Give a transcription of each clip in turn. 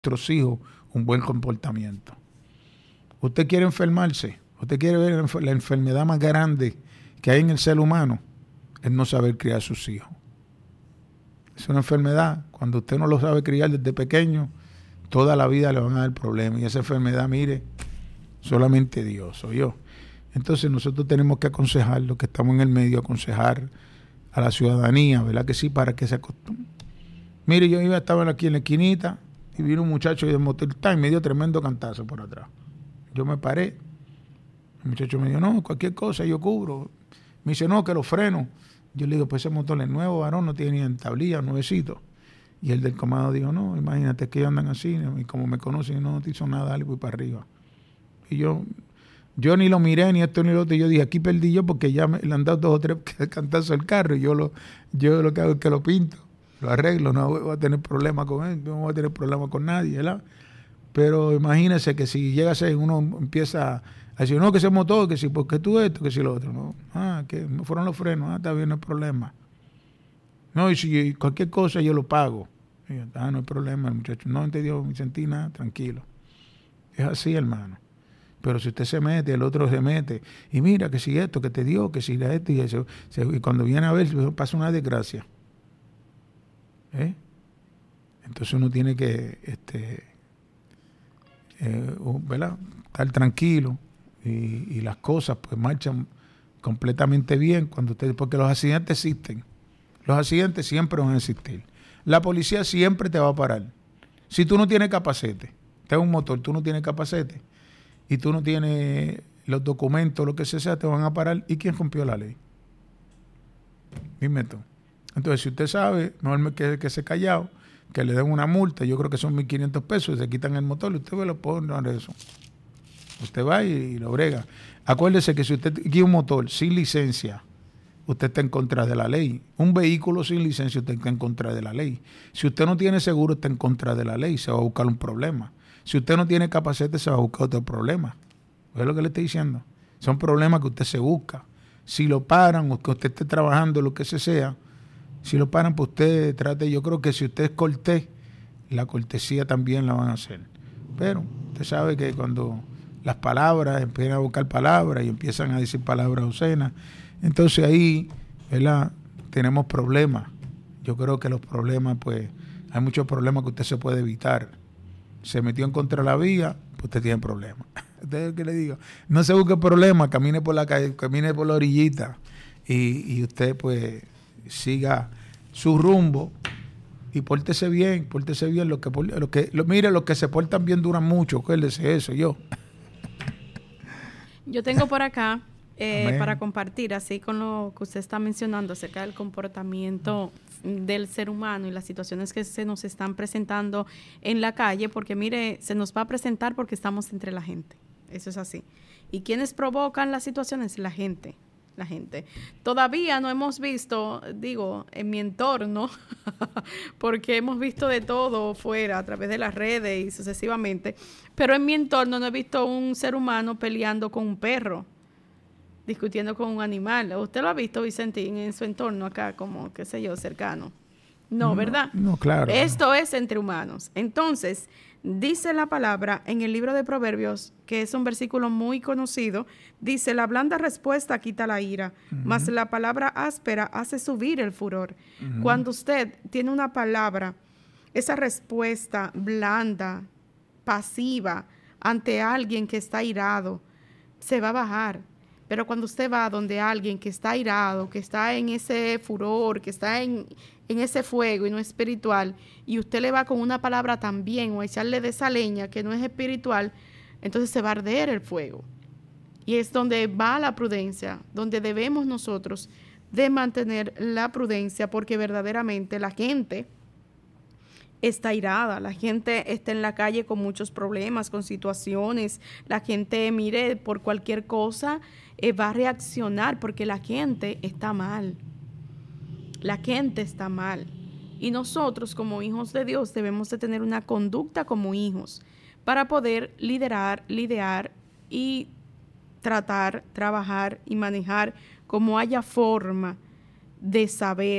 nuestros hijos un buen comportamiento. ¿Usted quiere enfermarse? ¿Usted quiere ver la enfermedad más grande que hay en el ser humano? Es no saber criar a sus hijos. Es una enfermedad. Cuando usted no lo sabe criar desde pequeño, toda la vida le van a dar problemas. Y esa enfermedad, mire, solamente Dios o yo. Entonces nosotros tenemos que aconsejar, los que estamos en el medio, aconsejar a la ciudadanía, ¿verdad que sí? Para que se acostumbre. Mire, yo estaba aquí en la esquinita y vino un muchacho del motor y me dio tremendo cantazo por atrás. Yo me paré. El muchacho me dijo, no, cualquier cosa yo cubro. Me dice, no, que lo freno. Yo le digo, pues ese motor es nuevo, varón, no tiene ni en tablilla, nuevecito. Y el del comando dijo, no, imagínate que ellos andan así, y como me conocen, no te hizo nada, dale, voy para arriba. Y yo ni lo miré, ni esto ni lo otro. Y yo dije, aquí perdí yo porque ya le han dado 2 o 3 cantazos al carro. Y yo lo que hago es que lo pinto, lo arreglo, no voy a tener problema con él, no voy a tener problema con nadie, ¿verdad? Pero imagínese que si llega a ser, uno empieza a decir, no, que ese motor, que si, porque tú esto, que si lo otro, ¿no? Que me fueron los frenos, está bien, no hay problema. No, y si cualquier cosa yo lo pago. Y yo, no hay problema, el muchacho, no entendió, me sentí nada, tranquilo. Es así, hermano. Pero si usted se mete, el otro se mete, y mira, que si esto, que te dio, que si esto, y eso, y cuando viene a ver, pasa una desgracia. Entonces uno tiene que, ¿verdad? Estar tranquilo y las cosas pues marchan completamente bien porque los accidentes existen. Los accidentes siempre van a existir. La policía siempre te va a parar. Si tú no tienes capacete, te un motor, tú no tienes capacete y tú no tienes los documentos, lo que sea, te van a parar. ¿Y quién rompió la ley? Dime tú. Entonces, si usted sabe, mejor que se callado, que le den una multa, yo creo que son 1.500 pesos, y se quitan el motor, y usted ve lo pone a eso. Usted va y lo brega. Acuérdese que si usted guía un motor sin licencia, usted está en contra de la ley. Un vehículo sin licencia, usted está en contra de la ley. Si usted no tiene seguro, está en contra de la ley, se va a buscar un problema. Si usted no tiene capacete, se va a buscar otro problema. ¿Es lo que le estoy diciendo? Son problemas que usted se busca. Si lo paran, o que usted esté trabajando, lo que sea, si lo paran, pues usted trate. Yo creo que si usted es cortés, la cortesía también la van a hacer. Pero usted sabe que cuando las palabras empiezan a buscar palabras y empiezan a decir palabras obscenas, entonces ahí, ¿verdad?, tenemos problemas. Yo creo que los problemas, pues, hay muchos problemas que usted se puede evitar. Se metió en contra de la vía, pues usted tiene problemas. Entonces, ¿qué le digo? No se busque problemas, camine por la calle, camine por la orillita y usted, pues, siga su rumbo y pórtese bien. Mire, los que se portan bien duran mucho, acuérdese eso, yo tengo por acá para compartir, así con lo que usted está mencionando acerca del comportamiento del ser humano y las situaciones que se nos están presentando en la calle, porque mire, se nos va a presentar porque estamos entre la gente, eso es así. ¿Y quiénes provocan las situaciones? La gente. Todavía no hemos visto, digo, en mi entorno, porque hemos visto de todo fuera a través de las redes y sucesivamente, pero en mi entorno no he visto un ser humano peleando con un perro, discutiendo con un animal. ¿Usted lo ha visto, Vicentín, en su entorno acá, como, qué sé yo, cercano? No, ¿verdad? No, claro. Esto es entre humanos. Entonces, dice la palabra en el libro de Proverbios, que es un versículo muy conocido, dice, la blanda respuesta quita la ira, mas la palabra áspera hace subir el furor. Cuando usted tiene una palabra, esa respuesta blanda, pasiva, ante alguien que está irado, se va a bajar. Pero cuando usted va donde alguien que está irado, que está en ese furor, que está en ese fuego y no es espiritual, y usted le va con una palabra también o echarle de esa leña que no es espiritual, entonces se va a arder el fuego. Y es donde va la prudencia, donde debemos nosotros de mantener la prudencia, porque verdaderamente la gente está irada, la gente está en la calle con muchos problemas, con situaciones, la gente, mire, por cualquier cosa va a reaccionar porque la gente está mal. La gente está mal. Y nosotros como hijos de Dios debemos de tener una conducta como hijos para poder liderar y tratar, trabajar y manejar como haya forma de saber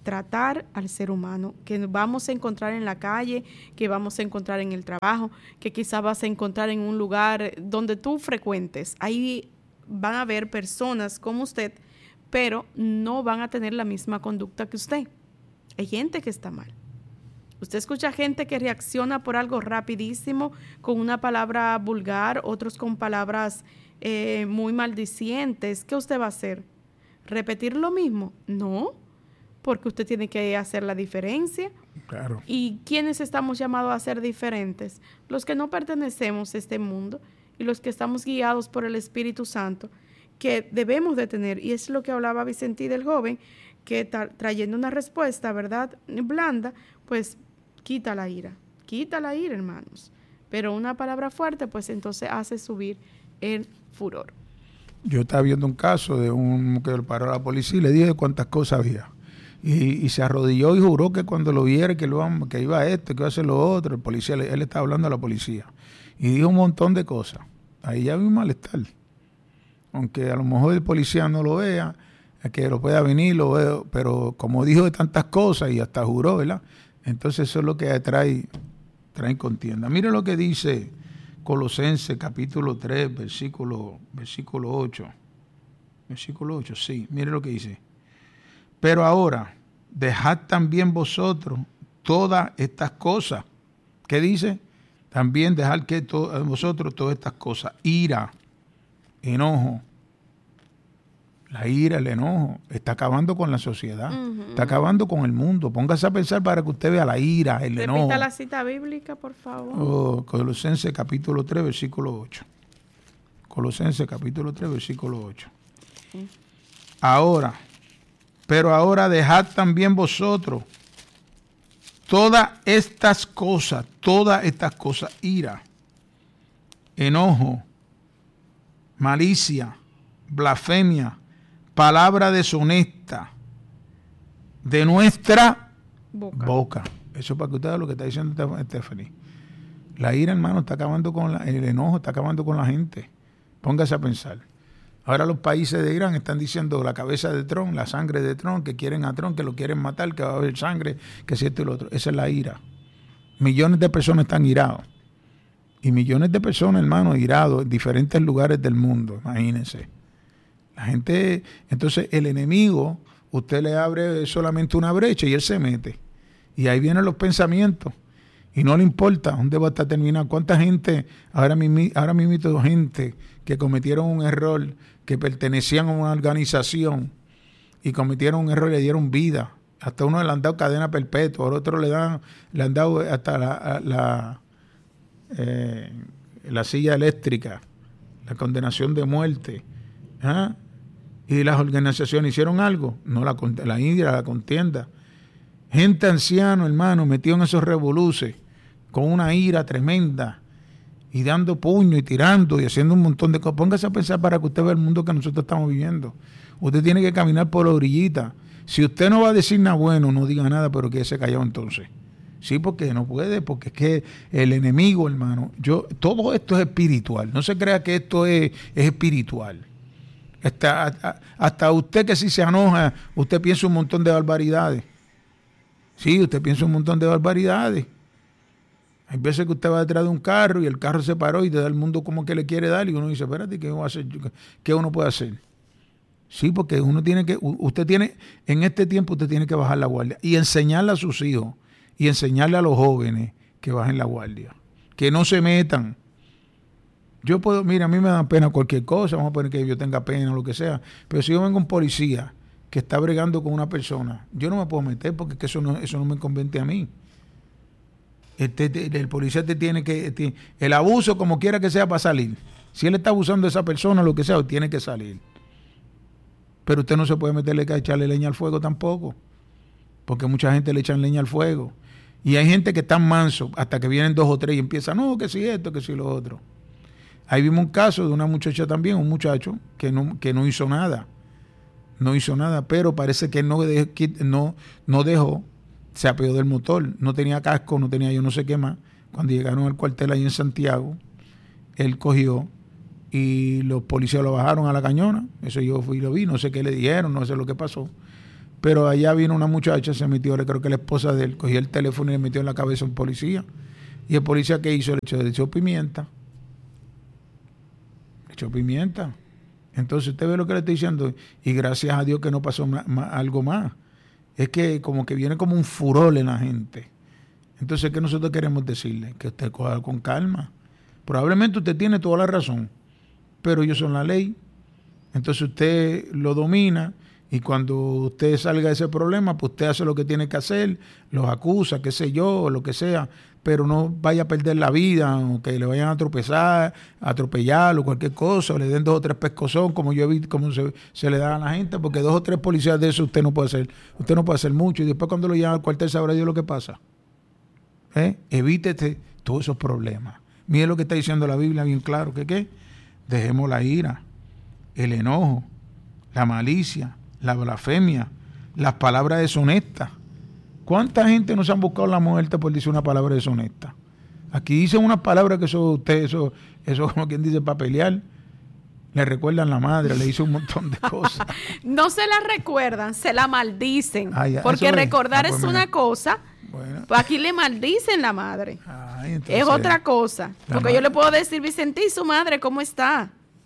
tratar al ser humano, que vamos a encontrar en la calle, que vamos a encontrar en el trabajo, que quizás vas a encontrar en un lugar donde tú frecuentes. Ahí van a haber personas como usted, pero no van a tener la misma conducta que usted. Hay gente que está mal. Usted escucha gente que reacciona por algo rapidísimo, con una palabra vulgar, otros con palabras muy maldicientes. ¿Qué usted va a hacer? ¿Repetir lo mismo? No, porque usted tiene que hacer la diferencia. Claro. ¿Y quiénes estamos llamados a ser diferentes? Los que no pertenecemos a este mundo y los que estamos guiados por el Espíritu Santo, que debemos de tener. Y es lo que hablaba Vicentí del joven, que trayendo una respuesta, ¿verdad?, blanda, pues quita la ira, hermanos. Pero una palabra fuerte, pues entonces hace subir el furor. Yo estaba viendo un caso de un que lo paró a la policía y le dije cuántas cosas había. Y se arrodilló y juró que cuando lo viera, que iba a esto, que iba a hacer lo otro. El policía, él estaba hablando a la policía. Y dijo un montón de cosas. Ahí ya vi un malestar. Aunque a lo mejor el policía no lo vea, que lo pueda venir, lo veo, pero como dijo de tantas cosas y hasta juró, ¿verdad? Entonces eso es lo que trae contienda. Mire lo que dice Colosenses capítulo 3, versículo 8. Versículo 8, sí, mire lo que dice. Pero ahora, dejad también vosotros todas estas cosas. ¿Qué dice? También dejad que vosotros todas estas cosas. Ira, enojo. La ira, el enojo, está acabando con la sociedad, está acabando con el mundo. Póngase a pensar para que usted vea la ira, el enojo. Repita la cita bíblica, por favor. Colosenses capítulo 3, versículo 8. Colosenses capítulo 3, versículo 8. Sí. Pero ahora dejad también vosotros todas estas cosas, ira, enojo, malicia, blasfemia, palabra deshonesta de nuestra boca. Eso es para que usted vea lo que está diciendo Stephanie. La ira, hermano, está acabando con el enojo, está acabando con la gente. Póngase a pensar. Ahora los países de Irán están diciendo la cabeza de Trump, la sangre de Trump, que quieren a Trump, que lo quieren matar, que va a haber sangre, que si esto y lo otro. Esa es la ira. Millones de personas están irados. Y millones de personas, hermano, irados en diferentes lugares del mundo. Imagínense. La gente, entonces el enemigo, usted le abre solamente una brecha y él se mete. Y ahí vienen los pensamientos. Y no le importa dónde va a estar terminado. ¿Cuánta gente, ahora mismo gente que cometieron un error, que pertenecían a una organización y cometieron un error y le dieron vida? Hasta uno le han dado cadena perpetua, al otro le han dado hasta la silla eléctrica, la condenación de muerte. ¿Ah? Y las organizaciones hicieron algo, no la ira, la contienda. Gente anciana, hermano, metido en esos revoluces, con una ira tremenda, y dando puño y tirando y haciendo un montón de cosas. Póngase a pensar para que usted vea el mundo que nosotros estamos viviendo. Usted tiene que caminar por la orillita. Si usted no va a decir nada bueno, no diga nada, pero quédese callado entonces. Sí, porque no puede, porque es que el enemigo, hermano, todo esto es espiritual. No se crea que esto es espiritual. Hasta usted que si se enoja, usted piensa un montón de barbaridades. Sí, usted piensa un montón de barbaridades. Hay veces que usted va detrás de un carro y el carro se paró y te da el mundo como que le quiere dar y uno dice, espérate, ¿qué voy a hacer? ¿Qué uno puede hacer? Sí, porque usted tiene, en este tiempo usted tiene que bajar la guardia y enseñarle a sus hijos y enseñarle a los jóvenes que bajen la guardia, que no se metan. Mira, a mí me da pena cualquier cosa, vamos a poner que yo tenga pena o lo que sea, pero si yo vengo un policía que está bregando con una persona, yo no me puedo meter porque es que eso no me convence a mí. El policía el abuso como quiera que sea para salir. Si él está abusando de esa persona, lo que sea, tiene que salir. Pero usted no se puede meterle a echarle leña al fuego tampoco, porque mucha gente le echan leña al fuego. Y hay gente que está manso hasta que vienen 2 o 3 y empiezan, no, que si esto, que si lo otro. Ahí vimos un caso de una muchacha también, un muchacho que no hizo nada. No hizo nada, pero parece que no dejó, se apeó del motor, no tenía casco, no tenía yo no sé qué más. Cuando llegaron al cuartel ahí en Santiago, él cogió y los policías lo bajaron a la cañona. Eso yo fui y lo vi, no sé qué le dijeron, no sé lo que pasó. Pero allá vino una muchacha, se metió, creo que la esposa de él, cogió el teléfono y le metió en la cabeza a un policía. Y el policía, ¿qué hizo? Le echó pimienta. Le echó pimienta. Entonces usted ve lo que le estoy diciendo. Y gracias a Dios que no pasó algo más. Es que como que viene como un furor en la gente. Entonces, ¿qué nosotros queremos decirle? Que usted coja con calma. Probablemente usted tiene toda la razón, pero ellos son la ley. Entonces usted lo domina y cuando usted salga de ese problema, pues usted hace lo que tiene que hacer, los acusa, qué sé yo, o lo que sea, pero no vaya a perder la vida, o que le vayan a tropezar, a atropellar o cualquier cosa, o le den 2 o 3 pescozón, como yo he visto, como se le da a la gente, porque 2 o 3 policías de eso usted no puede hacer mucho, y después cuando lo llevan al cuartel sabrá Dios lo que pasa. Evítete todos esos problemas. Mire lo que está diciendo la Biblia bien claro, que ¿qué? Dejemos la ira, el enojo, la malicia, la blasfemia, las palabras deshonestas. ¿Cuánta gente nos han buscado la muerte por decir una palabra deshonesta? Aquí dicen unas palabras que eso como quien dice para pelear. Le recuerdan la madre, le dice un montón de cosas. No se la recuerdan, se la maldicen. Porque es. Recordar pues es una cosa. Bueno. Pues aquí le maldicen la madre. Entonces, es otra cosa. Porque yo le puedo decir, Vicente, ¿y su madre cómo está?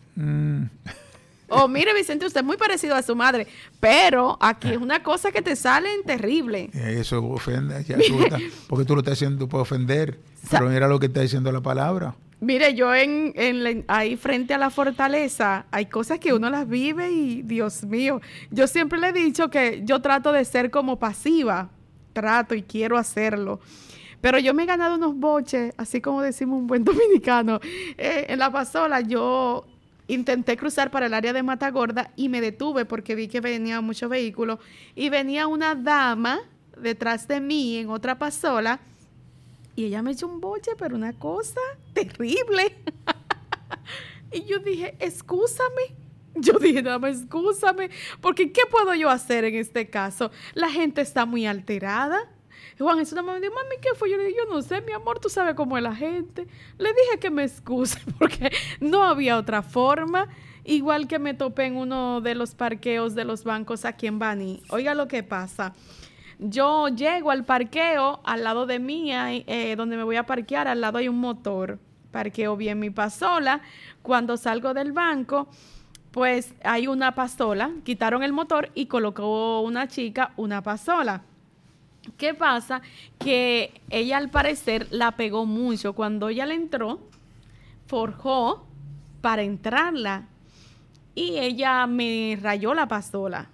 O mire, Vicente, usted es muy parecido a su madre. Pero aquí es una cosa que te salen terrible. Eso ofende. Porque tú lo estás haciendo, tú puedes ofender. Pero mira lo que está diciendo la palabra. Mire, yo ahí frente a la fortaleza, hay cosas que uno las vive y, Dios mío, yo siempre le he dicho que yo trato de ser como pasiva. Trato y quiero hacerlo. Pero yo me he ganado unos boches, así como decimos un buen dominicano. En la pasola yo intenté cruzar para el área de Matagorda y me detuve porque vi que venía muchos vehículos y venía una dama detrás de mí en otra pasola y ella me echó un boche, pero una cosa terrible. Y yo dije, excúsame. Yo dije, dama, excúsame, porque ¿qué puedo yo hacer en este caso? La gente está muy alterada. Juan Jesús me dijo, mami, ¿qué fue? Yo le dije, yo no sé, mi amor, tú sabes cómo es la gente. Le dije que me excuse porque no había otra forma. Igual que me topé en uno de los parqueos de los bancos aquí en Baní. Oiga lo que pasa. Yo llego al parqueo, al lado de mí, donde me voy a parquear, al lado hay un motor. Parqueo bien mi pasola. Cuando salgo del banco, pues hay una pasola, quitaron el motor y colocó una chica una pasola. ¿Qué pasa? Que ella al parecer la pegó mucho. Cuando ella le entró, forjó para entrarla y ella me rayó la pasola.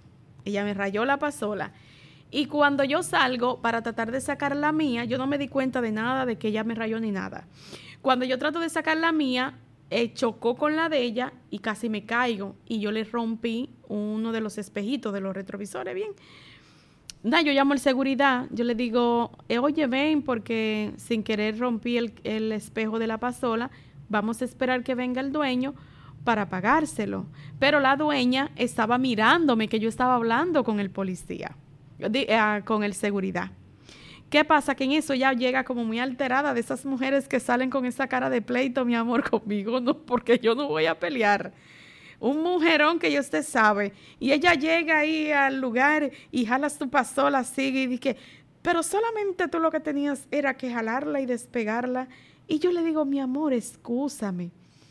Y cuando yo salgo para tratar de sacar la mía, yo no me di cuenta de nada, de que ella me rayó ni nada. Cuando yo trato de sacar la mía, chocó con la de ella y casi me caigo y yo le rompí uno de los espejitos de los retrovisores, bien. Yo llamo al seguridad, yo le digo, oye, ven, porque sin querer rompí el espejo de la pasola, vamos a esperar que venga el dueño para pagárselo. Pero la dueña estaba mirándome que yo estaba hablando con el policía, con el seguridad. ¿Qué pasa? Que en eso ya llega como muy alterada, de esas mujeres que salen con esa cara de pleito, mi amor, conmigo, no, porque yo no voy a pelear. Un mujerón que usted sabe, y ella llega ahí al lugar y jalas tu pasola, sigue y dice, pero solamente tú lo que tenías era que jalarla y despegarla. Y yo le digo, mi amor, excúsame.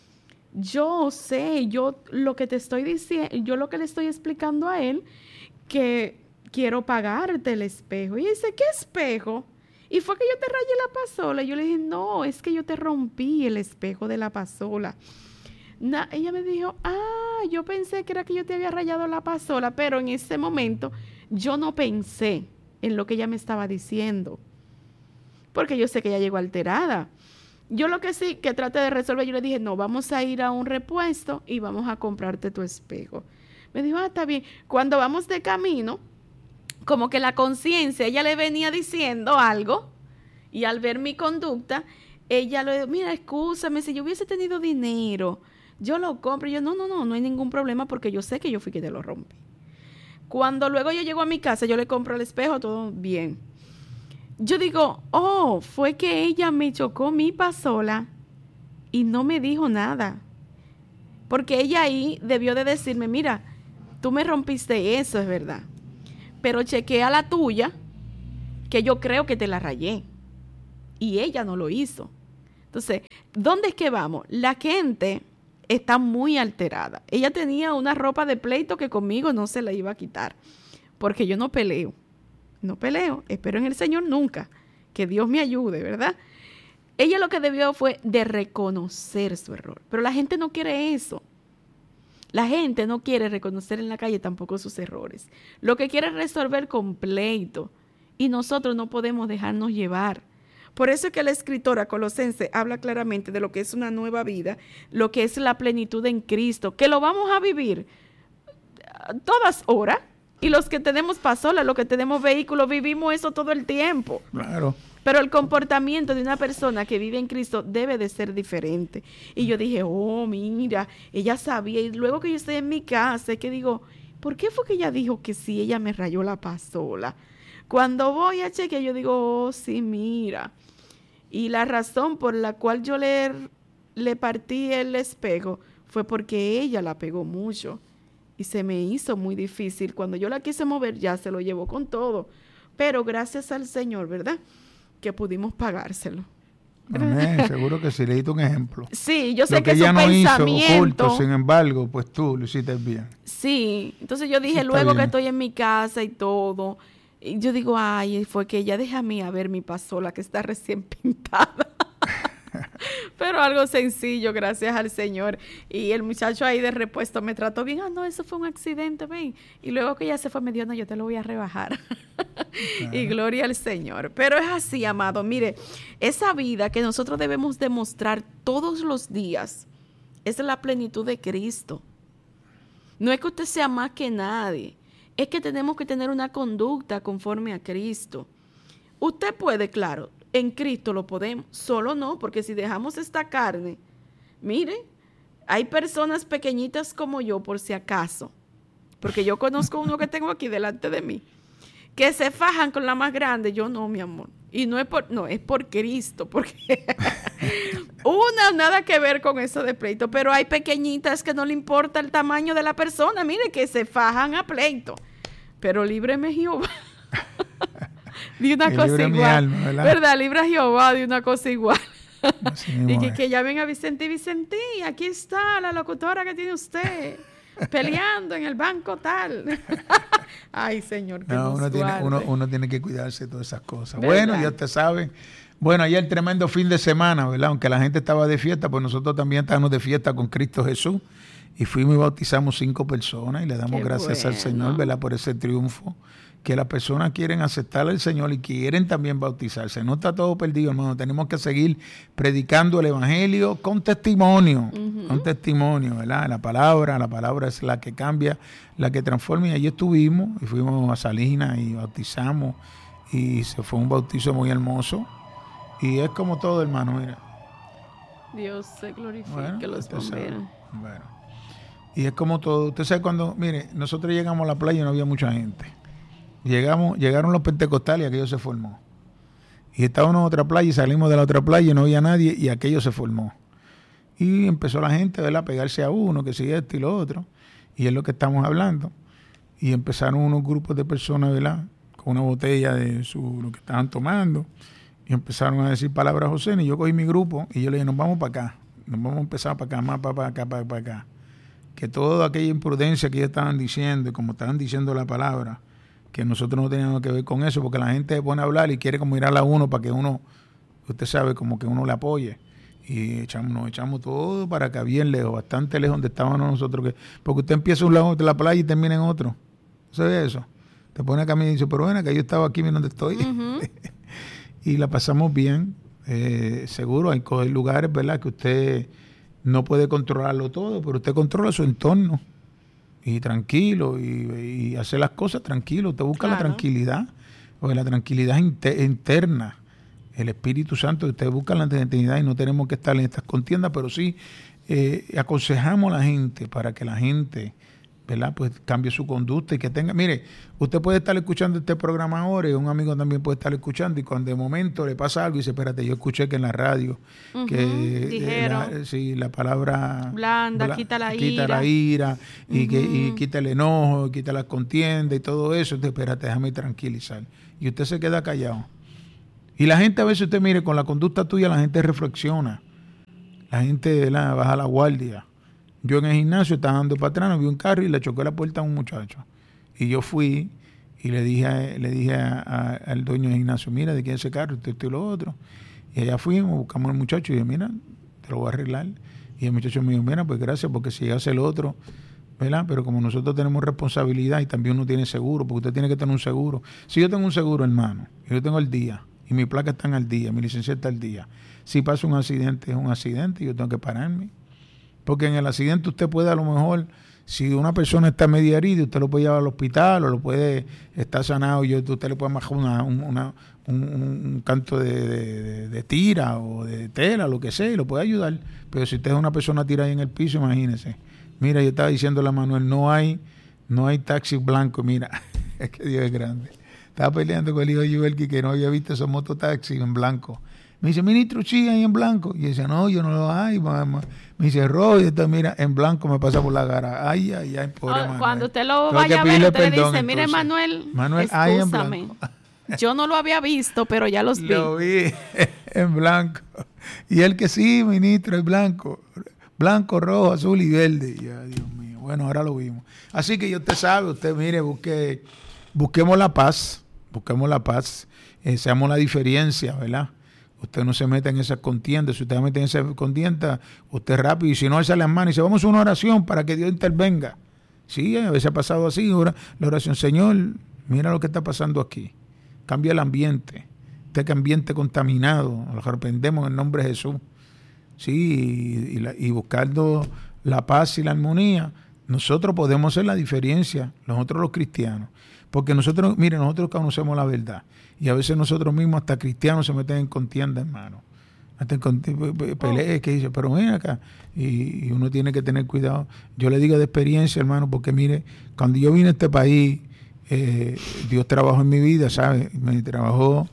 Yo sé, yo lo que te estoy diciendo, yo lo que le estoy explicando a él, que quiero pagarte el espejo. Y dice, ¿qué espejo? Y fue que yo te rayé la pasola. Y yo le dije, no, es que yo te rompí el espejo de la pasola. Ella me dijo, yo pensé que era que yo te había rayado la pasola, pero en ese momento yo no pensé en lo que ella me estaba diciendo, porque yo sé que ella llegó alterada. Yo lo que sí que traté de resolver, yo le dije, no, vamos a ir a un repuesto y vamos a comprarte tu espejo. Me dijo, está bien. Cuando vamos de camino, como que la conciencia, ella le venía diciendo algo, y al ver mi conducta, ella le dijo, mira, excúsame, si yo hubiese tenido dinero, yo lo compro. Y yo, no hay ningún problema porque yo sé que yo fui quien te lo rompí. Cuando luego yo llego a mi casa, yo le compro el espejo, todo bien. Yo digo, fue que ella me chocó mi pasola y no me dijo nada. Porque ella ahí debió de decirme, mira, tú me rompiste eso, es verdad. pero chequea la tuya, que yo creo que te la rayé. Y ella no lo hizo. Entonces, ¿dónde es que vamos? La gente está muy alterada. Ella tenía una ropa de pleito que conmigo no se la iba a quitar, porque yo no peleo. No peleo, espero en el Señor nunca, que Dios me ayude, ¿verdad? Ella lo que debió fue de reconocer su error, pero la gente no quiere eso. La gente no quiere reconocer en la calle tampoco sus errores. Lo que quiere es resolver con pleito, y nosotros no podemos dejarnos llevar. Por eso es que la escritora Colosense habla claramente de lo que es una nueva vida, lo que es la plenitud en Cristo, que lo vamos a vivir todas horas. Y los que tenemos pasola, los que tenemos vehículos, vivimos eso todo el tiempo. Claro. Pero el comportamiento de una persona que vive en Cristo debe de ser diferente. Y yo dije, oh, mira, ella sabía. Y luego que yo estoy en mi casa, es que digo, ¿por qué fue que ella dijo que sí, ella me rayó la pasola? Cuando voy a chequear, yo digo, oh, sí, mira. Y la razón por la cual yo le partí el espejo fue porque ella la pegó mucho. Y se me hizo muy difícil. Cuando yo la quise mover, ya se lo llevó con todo. Pero gracias al Señor, ¿verdad?, que pudimos pagárselo. Amén, seguro que sí, le diste un ejemplo. Sí, yo sé lo que ella su no pensamiento... hizo oculto, sin embargo, pues tú lo hiciste bien. Sí, entonces yo dije, Sí, luego bien. que estoy en mi casa y todo, y yo digo, ay, fue que ella déjame a ver mi pasola que está recién pintada. Pero algo sencillo, gracias al Señor. Y el muchacho ahí de repuesto me trató bien. Ah, no, eso fue un accidente, ven. Y luego que ella se fue, me dijo, no, yo te lo voy a rebajar. Claro. Y gloria al Señor. Pero es así, amado. Mire, esa vida que nosotros debemos demostrar todos los días es la plenitud de Cristo. No es que usted sea más que nadie. Es que tenemos que tener una conducta conforme a Cristo. Usted puede, claro, en Cristo lo podemos, solo no, porque si dejamos esta carne, mire, hay personas pequeñitas como yo, por si acaso, porque yo conozco uno que tengo aquí delante de mí, que se fajan con la más grande. Yo no, mi amor, y no es por Cristo, porque nada que ver con eso de pleito, pero hay pequeñitas que no le importa el tamaño de la persona, mire, que se fajan a pleito, pero líbreme Jehová. De una cosa igual, alma, ¿verdad? Libra Jehová de una cosa igual. Y que llamen a Vicente y Vicentí, aquí está la locutora que tiene usted peleando en el banco tal. Ay, Señor, que no, uno tiene que cuidarse de todas esas cosas. ¿Verdad? Bueno, ya usted sabe. Bueno, ayer tremendo fin de semana, ¿verdad? Aunque la gente estaba de fiesta, pues nosotros también estábamos de fiesta con Cristo Jesús. Y fuimos y bautizamos 5 personas y le damos gracias al Señor, ¿verdad? Por ese triunfo. Que las personas quieren aceptar al Señor y quieren también bautizarse. No está todo perdido, hermano. Tenemos que seguir predicando el Evangelio con testimonio, con testimonio, ¿verdad? La palabra es la que cambia, la que transforma. Y allí estuvimos y fuimos a Salinas y bautizamos y se fue un bautizo muy hermoso. Y es como todo, hermano, mira. Dios se glorifique, los bomberos. Bueno, y es como todo. Usted sabe cuando, mire, nosotros llegamos a la playa y no había mucha gente. Llegaron los pentecostales y aquello se formó. Y estábamos en otra playa y salimos de la otra playa y no había nadie y aquello se formó. Y empezó la gente, ¿verdad?, a pegarse a uno, que sigue esto y lo otro. Y es lo que estamos hablando. Y empezaron unos grupos de personas, ¿verdad?, con una botella de lo que estaban tomando. Y empezaron a decir palabras obscenas. Y yo cogí mi grupo y yo le dije, nos vamos para acá. Nos vamos a empezar para acá, más para acá. Que toda aquella imprudencia que ellos estaban diciendo, y como estaban diciendo la palabra, que nosotros no teníamos que ver con eso, porque la gente se pone a hablar y quiere como mirar a uno para que uno, usted sabe, como que uno le apoye. Y nos echamos todo para acá, bien lejos, bastante lejos donde estábamos nosotros. Porque usted empieza un lado de la playa y termina en otro. ¿Sabe eso? Te pone a caminar y dice, pero bueno, que yo estaba aquí, mira dónde estoy. Y la pasamos bien. Seguro, hay lugares, ¿verdad?, que usted no puede controlarlo todo, pero usted controla su entorno. Y tranquilo, y hacer las cosas tranquilo. Usted busca la tranquilidad, porque la tranquilidad es interna. El Espíritu Santo, usted busca la tranquilidad y no tenemos que estar en estas contiendas, pero sí aconsejamos a la gente para que la gente ¿verdad? Pues cambie su conducta y que tenga... Mire, usted puede estar escuchando este programa ahora y un amigo también puede estar escuchando y cuando de momento le pasa algo y dice, espérate, yo escuché que en la radio que dijeron, la palabra... blanda, quita la ira y quita el enojo, quita la contienda y todo eso. Entonces, espérate, déjame tranquilizar. Y usted se queda callado. Y la gente a veces, usted mire, con la conducta tuya la gente reflexiona. La gente baja la guardia. Yo en el gimnasio estaba andando para atrás, vi un carro y le choqué la puerta a un muchacho. Y yo fui y le dije al dueño del gimnasio, mira, ¿de quién es ese carro? Esto y lo otro. Y allá fuimos, buscamos al muchacho y dije, mira, te lo voy a arreglar. Y el muchacho me dijo, mira, pues gracias, porque si hace el otro, ¿verdad? Pero como nosotros tenemos responsabilidad y también uno tiene seguro, porque usted tiene que tener un seguro. Si yo tengo un seguro, hermano, y yo tengo al día, y mi placa está al día, mi licencia está al día. Si pasa un accidente, es un accidente y yo tengo que pararme. Porque en el accidente usted puede a lo mejor, si una persona está media herida, usted lo puede llevar al hospital o lo puede estar sanado y usted le puede bajar un canto de tira o de tela, lo que sea, y lo puede ayudar. Pero si usted es una persona tirada ahí en el piso, imagínese. Mira, yo estaba diciéndole a Manuel, no hay taxi blanco. Mira, es que Dios es grande. Estaba peleando con el hijo de Yuelki que no había visto esos mototaxis en blanco. Me dice, ministro, sí, ahí en blanco. Y yo decía, no, yo no lo hay, mamá. Me dice, rojo, y entonces, mira, en blanco me pasa por la cara. Ay, pobre Manuel. Cuando usted lo vaya a ver, usted le dice, mire, Manuel, excúsame. Yo no lo había visto, pero ya los vi. Lo vi en blanco. Y él que sí, ministro, es blanco. Blanco, rojo, azul y verde. Y ya, Dios mío. Bueno, ahora lo vimos. Así que usted sabe, usted mire, busquemos la paz. Busquemos la paz. Seamos la diferencia, ¿verdad? Usted no se meta en esas contiendas. Si usted se mete en esa contienda, usted rápido. Y si no, alza las manos y dice, vamos a una oración para que Dios intervenga. Sí, a veces ha pasado así. Ahora, la oración, Señor, mira lo que está pasando aquí. Cambia el ambiente. Este ambiente contaminado. Lo arrepentemos en el nombre de Jesús. Sí, y buscando la paz y la armonía, nosotros podemos hacer la diferencia, nosotros los cristianos. Porque nosotros conocemos la verdad. Y a veces nosotros mismos, hasta cristianos, se meten en contienda, hermano. Hasta en peleas que dice, pero ven acá. Y uno tiene que tener cuidado. Yo le digo de experiencia, hermano, porque mire, cuando yo vine a este país, Dios trabajó en mi vida, ¿sabes? Me trabajó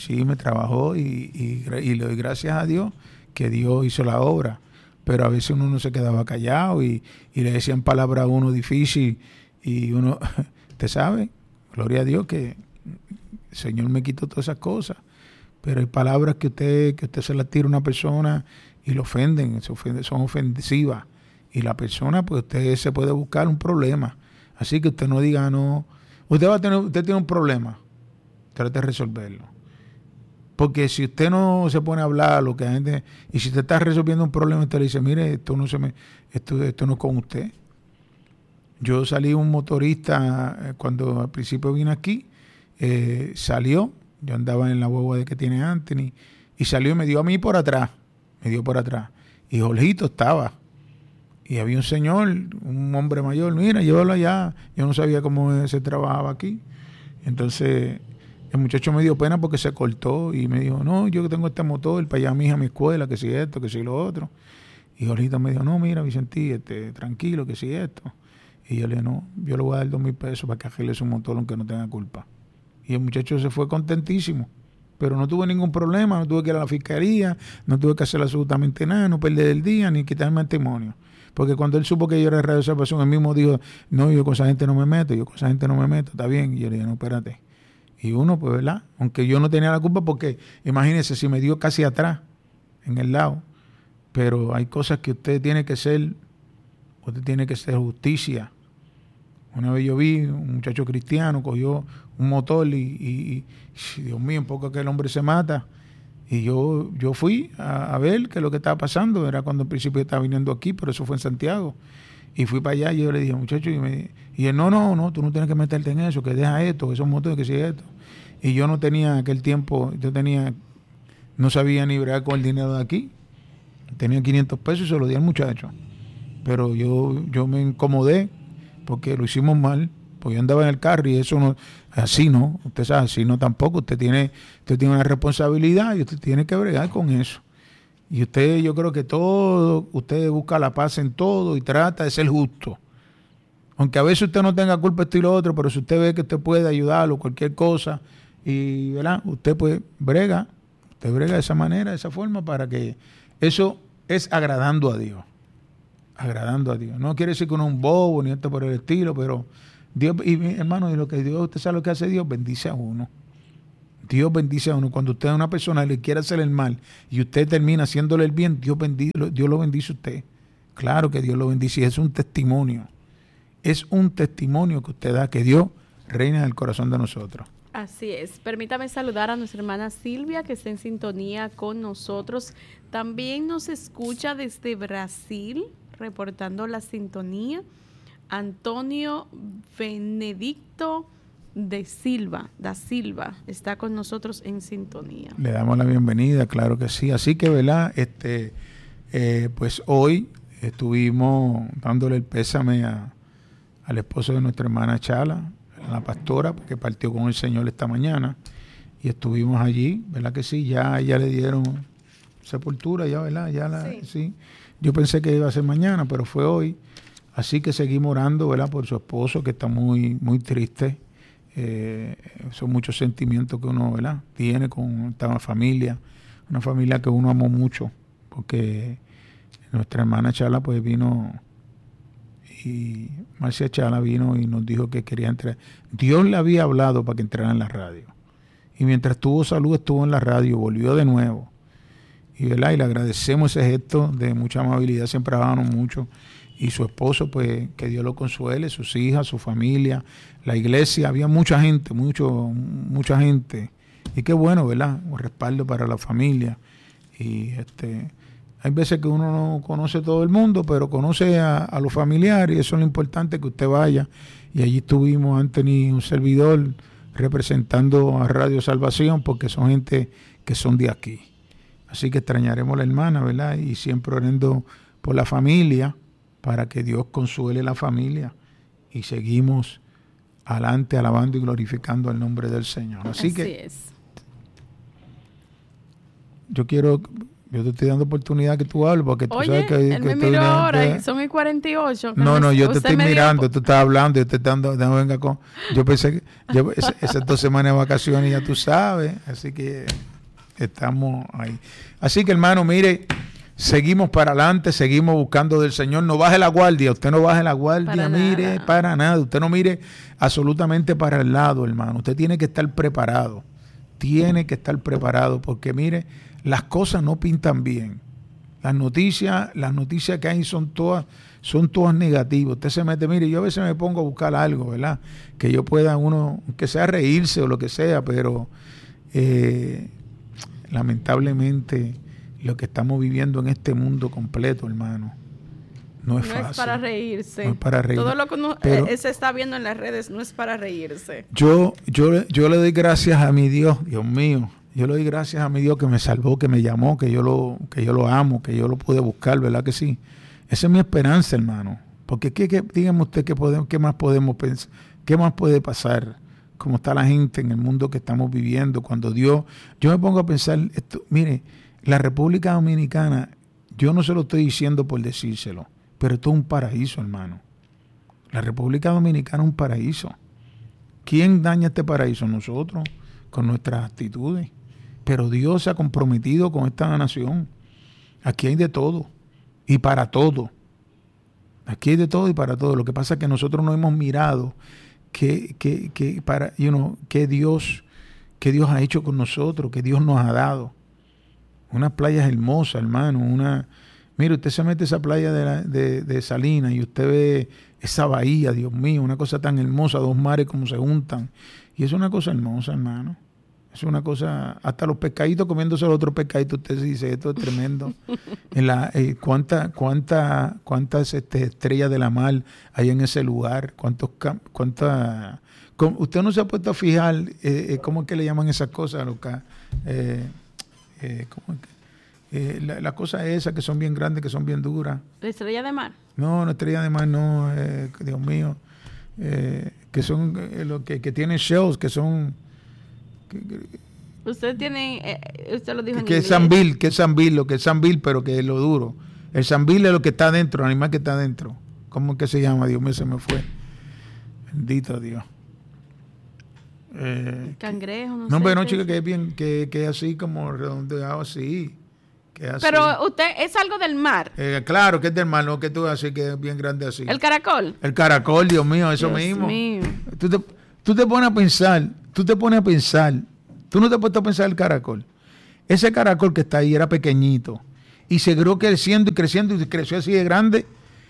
y le doy gracias a Dios que Dios hizo la obra. Pero a veces uno no se quedaba callado y le decían palabras a uno difícil y uno, usted sabe, gloria a Dios que el Señor me quitó todas esas cosas. Pero hay palabras que usted se las tira a una persona y lo ofenden, son ofensivas. Y la persona, pues usted se puede buscar un problema. Así que usted no diga no. Usted tiene un problema, trate de resolverlo. Porque si usted no se pone a hablar, lo que la gente, y si usted está resolviendo un problema, usted le dice, mire, esto no es con usted. Yo salí un motorista cuando al principio vine aquí, salió, yo andaba en la guagua de que tiene Anthony, y salió y me dio a mí por atrás, y Jorgito estaba, y había un señor, un hombre mayor, mira, llévalo allá, yo no sabía cómo se trabajaba aquí, entonces el muchacho me dio pena porque se cortó y me dijo, no, yo tengo este motor para llevar a mi hija a mi escuela, que si esto, que si lo otro, y Jorgito me dijo, no, mira Vicentí, tranquilo, que si esto. Y yo le dije, no, yo le voy a dar 2,000 pesos para que arregle su motor aunque no tenga culpa. Y el muchacho se fue contentísimo. Pero no tuve ningún problema, no tuve que ir a la fiscalía, no tuve que hacer absolutamente nada, no perder el día ni quitar el matrimonio. Porque cuando él supo que yo era de Radio Salvación, él mismo dijo, no, yo con esa gente no me meto, está bien. Y yo le dije, no, espérate. Y uno, pues, ¿verdad? Aunque yo no tenía la culpa porque, imagínese, si me dio casi atrás, en el lado. Pero hay cosas que usted tiene que ser justicia. Una vez yo vi un muchacho cristiano, cogió un motor y Dios mío, un poco que el hombre se mata. Y yo fui a ver qué es lo que estaba pasando. Era cuando al principio estaba viniendo aquí, pero eso fue en Santiago. Y fui para allá y yo le dije, muchacho, y él, no, tú no tienes que meterte en eso, que deja esto, esos motores, que sigue esto. Y yo no tenía aquel tiempo, no sabía ni bregar con el dinero de aquí. Tenía 500 pesos y se lo di al muchacho. Pero yo me incomodé porque lo hicimos mal, pues yo andaba en el carro y eso no, así no, usted sabe, así no tampoco, usted tiene una responsabilidad y usted tiene que bregar con eso. Y yo creo que usted busca la paz en todo y trata de ser justo. Aunque a veces usted no tenga culpa esto y lo otro, pero si usted ve que usted puede ayudarlo, cualquier cosa, y ¿verdad? Usted pues brega de esa manera, de esa forma, para que eso es agradando a Dios. Agradando a Dios. No quiere decir que uno es un bobo ni esto por el estilo, pero Dios, y hermano, y lo que Dios, usted sabe lo que hace Dios, bendice a uno. Dios bendice a uno. Cuando usted a una persona le quiere hacer el mal y usted termina haciéndole el bien, Dios lo bendice a usted. Claro que Dios lo bendice, y es un testimonio. Es un testimonio que usted da, que Dios reina en el corazón de nosotros. Así es. Permítame saludar a nuestra hermana Silvia, que está en sintonía con nosotros. También nos escucha desde Brasil, reportando la sintonía, Antonio Benedicto da Silva está con nosotros en sintonía. Le damos la bienvenida, claro que sí. Así que, ¿verdad? Pues hoy estuvimos dándole el pésame al esposo de nuestra hermana Chala, la pastora, que partió con el Señor esta mañana, y estuvimos allí, ¿verdad que sí? Ya le dieron sepultura, ya, ¿verdad? Sí. Yo pensé que iba a ser mañana, pero fue hoy. Así que seguimos orando, ¿verdad? Por su esposo, que está muy, muy triste. Son muchos sentimientos que uno, ¿verdad? Tiene con esta familia, una familia que uno amó mucho, porque nuestra hermana Chala pues vino, y Marcia Chala vino y nos dijo que quería entrar. Dios le había hablado para que entrara en la radio, y mientras tuvo salud estuvo en la radio, volvió de nuevo, y ¿verdad? Y le agradecemos ese gesto de mucha amabilidad, siempre hablábamos mucho. Y su esposo, pues, que Dios lo consuele, sus hijas, su familia, la iglesia, había mucha gente, mucha gente. Y qué bueno, ¿verdad? Un respaldo para la familia. Y hay veces que uno no conoce todo el mundo, pero conoce a los familiares, y eso es lo importante, que usted vaya. Y allí estuvimos, Anthony, un servidor, representando a Radio Salvación, porque son gente que son de aquí. Así que extrañaremos a la hermana, ¿verdad? Y siempre orando por la familia, para que Dios consuele la familia, y seguimos adelante alabando y glorificando el nombre del Señor. Así que es. Yo te estoy dando oportunidad que tú hables, porque tú sabes que él me miró ahora, son el 48. No, yo te estoy mirando, tú estás hablando, yo te estoy dando, yo pensé que esas 2 semanas de vacaciones ya tú sabes, así que estamos ahí. Así que, hermano, mire, seguimos para adelante, seguimos buscando del Señor. No baje la guardia, usted no baje la guardia, para nada. Usted no mire absolutamente para el lado, hermano. Usted tiene que estar preparado. Porque mire, las cosas no pintan bien. Las noticias que hay son todas negativas. Usted se mete, mire, yo a veces me pongo a buscar algo, ¿verdad? Que yo pueda que sea reírse o lo que sea, pero lamentablemente lo que estamos viviendo en este mundo completo, hermano, no es fácil. No es para reírse. No es para reírse. Todo lo que se está viendo en las redes no es para reírse. Yo le doy gracias a mi Dios mío. Yo le doy gracias a mi Dios, que me salvó, que me llamó, que yo lo amo, que yo lo pude buscar, ¿verdad que sí? Esa es mi esperanza, hermano. Porque dígame usted qué más podemos pensar, qué más puede pasar, cómo está la gente en el mundo que estamos viviendo. Cuando yo me pongo a pensar esto, mire, la República Dominicana, yo no se lo estoy diciendo por decírselo, pero esto es un paraíso, hermano. La República Dominicana es un paraíso. ¿Quién daña este paraíso? Nosotros, con nuestras actitudes. Pero Dios se ha comprometido con esta nación. Aquí hay de todo y para todo. Aquí hay de todo y para todo. Lo que pasa es que nosotros no hemos mirado que Dios ha hecho con nosotros, que Dios nos ha dado. Unas playas hermosas, hermano. Mire, usted se mete a esa playa de Salinas y usted ve esa bahía, Dios mío, una cosa tan hermosa, 2 mares como se juntan. Y es una cosa hermosa, hermano. Es una cosa, hasta los pescaditos comiéndose los otros pescaditos, usted dice, esto es tremendo. ¿Cuántas estrellas de la mar hay en ese lugar? Usted no se ha puesto a fijar cómo es que le llaman esas cosas, las cosas esas que son bien grandes, que son bien duras. ¿La estrella de mar? No, la estrella de mar no, Dios mío. Que son que tienen shells, que son... Usted lo dijo en inglés. Que es sambil, pero que es lo duro. El sambil es lo que está adentro, el animal que está adentro. ¿Cómo es que se llama? Dios mío, se me fue. Bendito Dios. Cangrejo, no sé. No, pero no, chica, que es bien, que es así como redondeado así. Que es así. Pero usted, es algo del mar. Claro, que es del mar, no que tú así, que es bien grande así. El caracol. El caracol, Dios mío, eso Dios mismo. mío. Tú te pones a pensar, tú no te has puesto a pensar el caracol. Ese caracol que está ahí era pequeñito y se creó creciendo y creciendo y creció así de grande.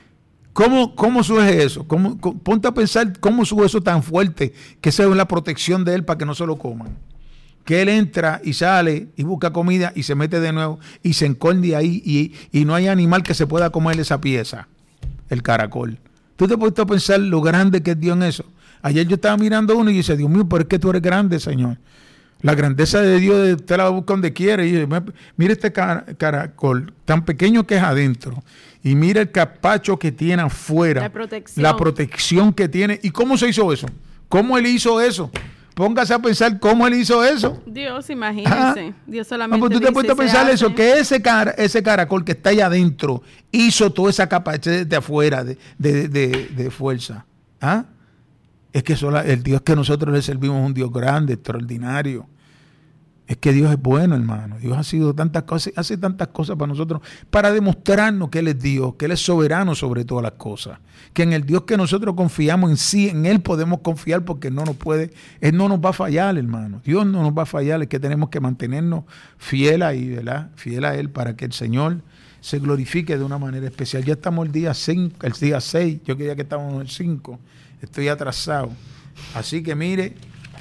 ¿Cómo surge eso? Ponte a pensar cómo sube eso tan fuerte, que esa es la protección de él para que no se lo coman. Que él entra y sale y busca comida y se mete de nuevo y se encorde ahí y no hay animal que se pueda comer esa pieza, el caracol. ¿Tú te has puesto a pensar lo grande que es Dios en eso? Ayer yo estaba mirando uno y dice, Dios mío, pero es que tú eres grande, Señor. La grandeza de Dios usted la busca donde quiere. Y dice, mira este caracol tan pequeño que es adentro. Y mira el capacho que tiene afuera. La protección que tiene. ¿Y cómo se hizo eso? ¿Cómo él hizo eso? Póngase a pensar cómo él hizo eso. Dios, imagínese. Dios solamente pues tú te puedes pensar eso, que ese caracol que está allá adentro hizo toda esa capa de afuera de fuerza. ¿Ah? Es que el Dios que nosotros le servimos es un Dios grande, extraordinario. Es que Dios es bueno, hermano. Dios ha sido tantas cosas, hace tantas cosas para nosotros, para demostrarnos que Él es Dios, que Él es soberano sobre todas las cosas. Que en el Dios que nosotros confiamos en sí, en Él podemos confiar porque Él no nos va a fallar, hermano. Dios no nos va a fallar, es que tenemos que mantenernos fieles ahí, ¿verdad? Fieles a Él para que el Señor se glorifique de una manera especial. Ya estamos el día 6, yo quería que estábamos el 5. Estoy atrasado. Así que mire,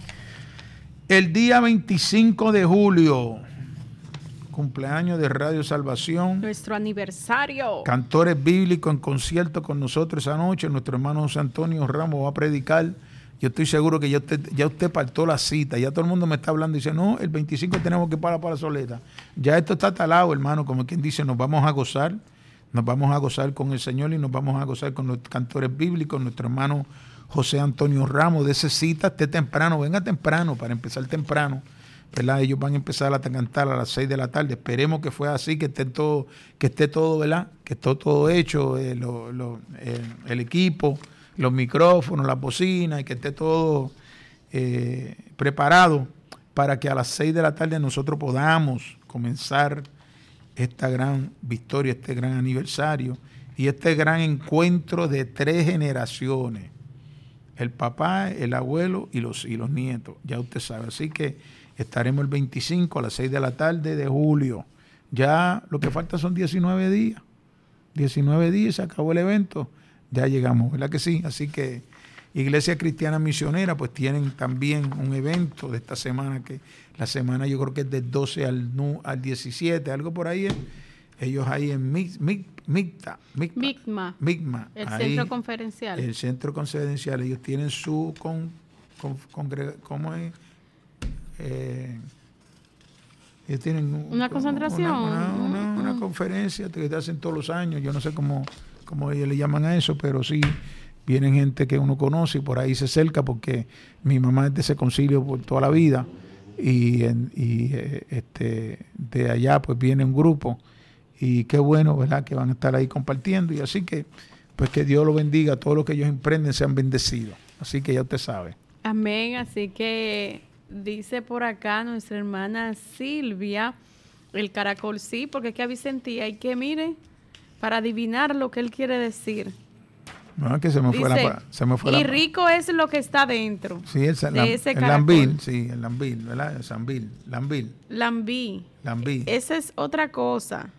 el día 25 de julio, cumpleaños de Radio Salvación. Nuestro aniversario. Cantores bíblicos en concierto con nosotros esa noche. Nuestro hermano José Antonio Ramos va a predicar. Yo estoy seguro que ya usted partó la cita. Ya todo el mundo me está hablando y dice, no, el 25 tenemos que ir para Soleta. Ya esto está talado, hermano, como quien dice, nos vamos a gozar. Nos vamos a gozar con el Señor y nos vamos a gozar con los cantores bíblicos. Nuestro hermano José Antonio Ramos, de esa cita, esté temprano, venga temprano, para empezar temprano, ¿verdad? Ellos van a empezar a cantar a las 6 de la tarde. Esperemos que fue así, que esté todo, ¿verdad? Que esté todo hecho, el equipo, los micrófonos, las bocinas, y que esté todo preparado para que a las 6 de la tarde nosotros podamos comenzar esta gran victoria, este gran aniversario y este gran encuentro de 3 generaciones. El papá, el abuelo y los nietos, ya usted sabe. Así que estaremos el 25 a las 6 de la tarde de julio. Ya lo que falta son 19 días. 19 días, se acabó el evento. Ya llegamos, ¿verdad que sí? Así que Iglesia Cristiana Misionera pues tienen también un evento de esta semana, que la semana yo creo que es del 12 al 17, algo por ahí. Ellos ahí en MICMA. El centro conferencial. El centro conferencial. Ellos tienen su ¿cómo es? Ellos tienen una concentración. Una conferencia que hacen todos los años. Yo no sé cómo ellos le llaman a eso, pero sí vienen gente que uno conoce y por ahí se acerca, porque mi mamá es de ese concilio por toda la vida y de allá pues viene un grupo. Y qué bueno, ¿verdad?, que van a estar ahí compartiendo. Y así que, pues que Dios lo bendiga. Todos los que ellos emprenden sean bendecidos. Así que ya usted sabe. Amén. Así que dice por acá nuestra hermana Silvia, el caracol sí, porque es que a Vicentí hay que, mire, para adivinar lo que él quiere decir. No, que se me fue la... Y rico es lo que está dentro. Sí, el lambil, sí, el lambil, ¿verdad? El sambil, lambil. Lambí. Esa es otra cosa.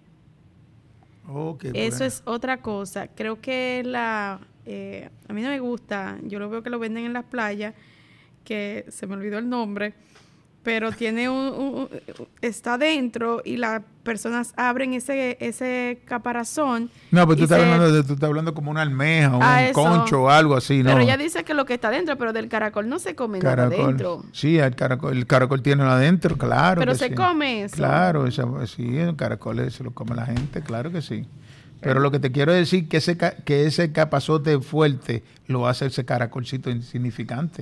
Okay, eso es otra cosa. Creo que a mí no me gusta. Yo lo veo que lo venden en las playas, que se me olvidó el nombre, pero tiene está dentro y las personas abren ese caparazón. No, pero tú estás hablando como una almeja o un concho o algo así, ¿no? Pero ella dice que lo que está dentro, pero del caracol no se come nada adentro. Sí, el caracol tiene nada adentro, claro. Pero se come eso. Claro, sí, el caracol se lo come la gente, claro que sí. Pero lo que te quiero decir que ese capazote fuerte lo hace ese caracolcito insignificante.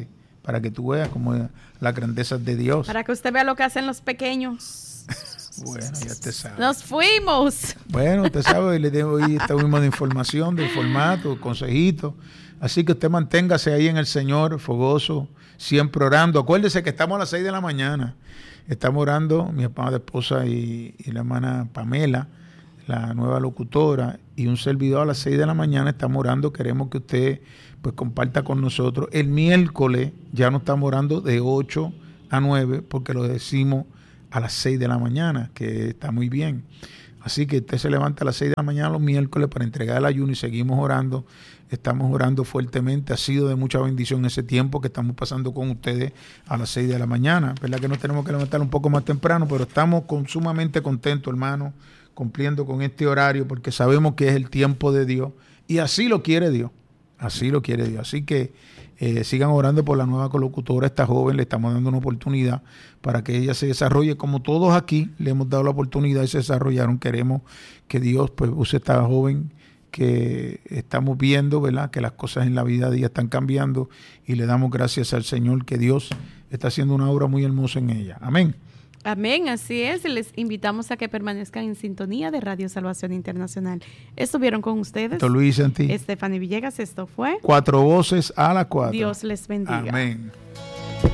para que tú veas cómo es las grandezas de Dios. Para que usted vea lo que hacen los pequeños. Bueno, ya te sabe. ¡Nos fuimos! Bueno, usted sabe, le tengo hoy esta misma de información, de formato, consejitos. Así que usted manténgase ahí en el Señor, fogoso, siempre orando. Acuérdese que estamos a las 6 de la mañana. Estamos orando, mi amada esposa y la hermana Pamela, la nueva locutora, y un servidor a las 6 de la mañana. Estamos orando, queremos que usted pues comparta con nosotros. El miércoles ya no estamos orando de 8 a 9, porque lo decimos a las 6 de la mañana, que está muy bien. Así que usted se levanta a las 6 de la mañana los miércoles para entregar el ayuno y seguimos orando. Estamos orando fuertemente. Ha sido de mucha bendición ese tiempo que estamos pasando con ustedes a las 6 de la mañana. ¿Verdad que nos tenemos que levantar un poco más temprano? Pero estamos sumamente contentos, hermano, cumpliendo con este horario porque sabemos que es el tiempo de Dios y así lo quiere Dios. Así lo quiere Dios. Así que sigan orando por la nueva colocutora, esta joven. Le estamos dando una oportunidad para que ella se desarrolle como todos aquí le hemos dado la oportunidad y se desarrollaron. Queremos que Dios pues use a esta joven que estamos viendo, ¿verdad? Que las cosas en la vida de ella están cambiando y le damos gracias al Señor que Dios está haciendo una obra muy hermosa en ella. Amén. Amén, así es. Les invitamos a que permanezcan en sintonía de Radio Salvación Internacional. Estuvieron con ustedes. Esto Luis en ti. Stephanie Villegas, esto fue 4 voces a la 4. Dios les bendiga. Amén.